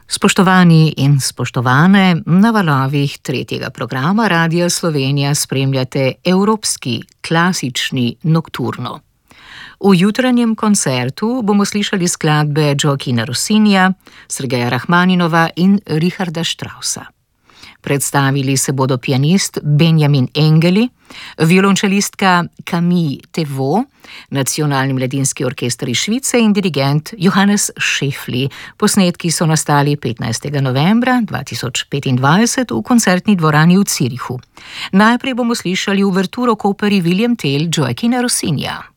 Spoštovani in spoštovane, na valovih tretjega programa Radia Slovenija spremljate Evropski klasični nokturno. V jutranjem koncertu bomo slišali skladbe Gioachina Rossinija, Sergeja Rachmaninova in Richarda Straussa. Predstavili se bodo pianist Benjamin Engeli, violončelistka Camille Thevault, Nacionalni mladinski orkester iz Švice in dirigent Johannes Schäfli. Posnetki so nastali 15. novembra 2025 v koncertni dvorani v Zürichu. Najprej bomo slišali uverturo k operi William Tell Gioachina Rossinija.